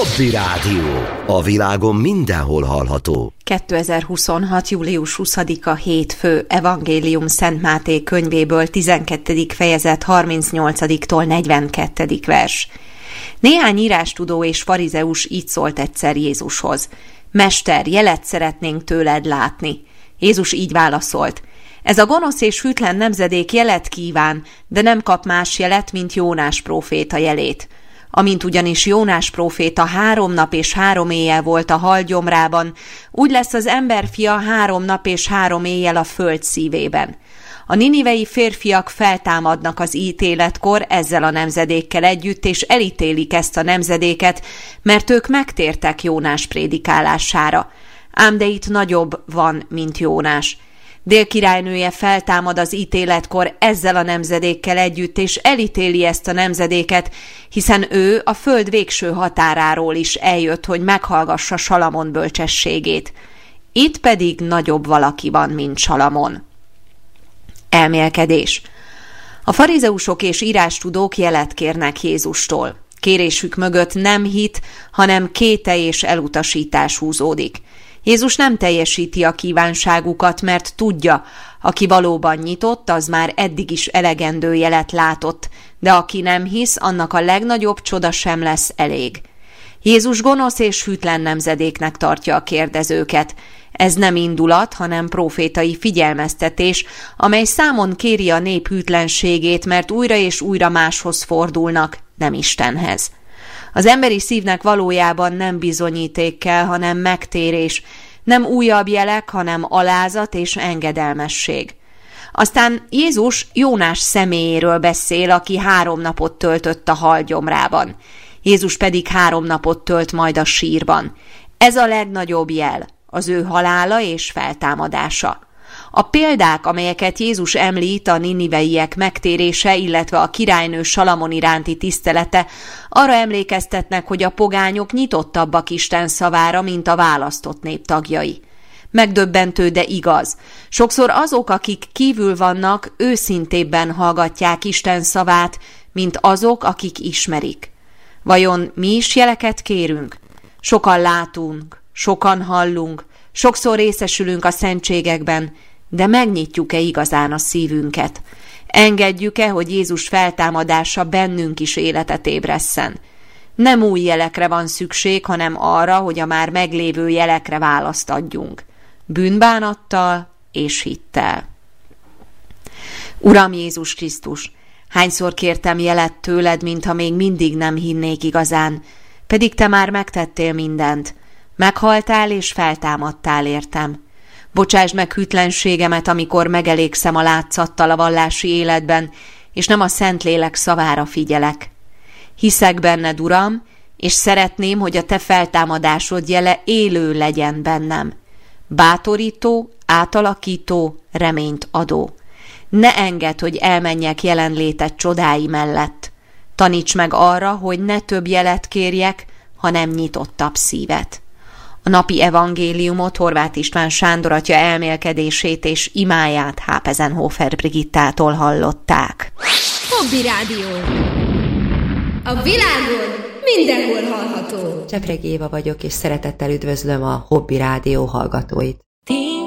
Hobby Rádió. A világon mindenhol hallható. 2026. július 20-a hétfő, Evangélium Szent Máté könyvéből 12. fejezet 38-tól 42. vers. Néhány írástudó és farizeus így szólt egyszer Jézushoz: Mester, jelet szeretnénk tőled látni. Jézus így válaszolt: Ez a gonosz és hűtlen nemzedék jelet kíván, de nem kap más jelet, mint Jónás próféta jelét. Amint ugyanis Jónás próféta 3 nap és 3 éjjel volt a hal gyomrában, úgy lesz az emberfia 3 nap és 3 éjjel a föld szívében. A ninivei férfiak feltámadnak az ítéletkor ezzel a nemzedékkel együtt, és elítélik ezt a nemzedéket, mert ők megtértek Jónás prédikálására. Ám de itt nagyobb van, mint Jónás. Dél királynője feltámad az ítéletkor ezzel a nemzedékkel együtt, és elítéli ezt a nemzedéket, hiszen ő a föld végső határáról is eljött, hogy meghallgassa Salamon bölcsességét. Itt pedig nagyobb valaki van, mint Salamon. Elmélkedés. A farizeusok és írástudók jelet kérnek Jézustól. Kérésük mögött nem hit, hanem kételj és elutasítás húzódik. Jézus nem teljesíti a kívánságukat, mert tudja, aki valóban nyitott, az már eddig is elegendő jelet látott, de aki nem hisz, annak a legnagyobb csoda sem lesz elég. Jézus gonosz és hűtlen nemzedéknek tartja a kérdezőket. Ez nem indulat, hanem profétai figyelmeztetés, amely számon kéri a nép hűtlenségét, mert újra és újra máshoz fordulnak, nem Istenhez. Az emberi szívnek valójában nem bizonyíték kell, hanem megtérés, nem újabb jelek, hanem alázat és engedelmesség. Aztán Jézus Jónás személyéről beszél, aki 3 napot töltött a hal gyomrában. Jézus pedig 3 napot tölt majd a sírban. Ez a legnagyobb jel, az ő halála és feltámadása. A példák, amelyeket Jézus említ, a niniveiek megtérése, illetve a királynő Salamon iránti tisztelete arra emlékeztetnek, hogy a pogányok nyitottabbak Isten szavára, mint a választott nép tagjai. Megdöbbentő, de igaz. Sokszor azok, akik kívül vannak, őszintébben hallgatják Isten szavát, mint azok, akik ismerik. Vajon mi is jeleket kérünk? Sokan látunk, sokan hallunk, sokszor részesülünk a szentségekben, de megnyitjuk-e igazán a szívünket? Engedjük-e, hogy Jézus feltámadása bennünk is életet ébresszen? Nem új jelekre van szükség, hanem arra, hogy a már meglévő jelekre választ adjunk. Bűnbánattal és hittel. Uram Jézus Krisztus, hányszor kértem jelet tőled, mintha még mindig nem hinnék igazán, pedig te már megtettél mindent. Meghaltál és feltámadtál értem. Bocsásd meg hűtlenségemet, amikor megelégszem a látszattal a vallási életben, és nem a Szentlélek szavára figyelek. Hiszek benned, Uram, és szeretném, hogy a te feltámadásod jele élő legyen bennem. Bátorító, átalakító, reményt adó. Ne engedd, hogy elmenjek jelenléted csodái mellett. Taníts meg arra, hogy ne több jelet kérjek, hanem nyitottabb szívet. A napi evangéliumot Horváth István Sándor atya elmélkedését és imáját Hápezenhofer Brigittától hallották. Hobby Rádió. A világon mindenhol hallható. Csepregi Éva vagyok, és szeretettel üdvözlöm a Hobby Rádió hallgatóit.